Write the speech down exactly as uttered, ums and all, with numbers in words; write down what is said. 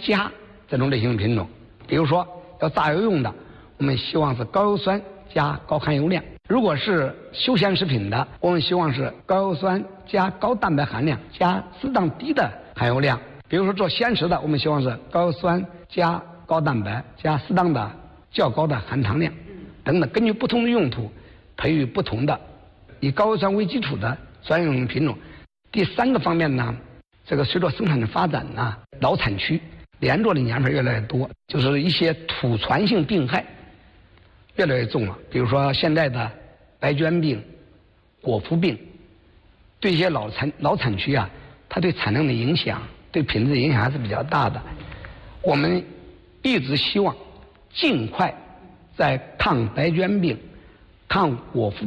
加这种类型的品种。比如说要榨油用的，我们希望是高油酸加高含油量；如果是休闲食品的，我们希望是高油酸加高蛋白含量加适当低的含油量。比如说做鲜食的，我们希望是高油酸加高蛋白加适当的较高的含糖量等等，根据不同的用途培育不同的以高油酸为基础的专用品种。第三个方面呢，这个随着生产的发展呢，老产区连坐的年份越来越多，就是一些土传性病害越来越重了。比如说现在的白绢病、果蝠病，对一些老产老产区啊，它对产量的影响、对品质的影响还是比较大的。我们一直希望尽快在抗白绢病、抗果蝠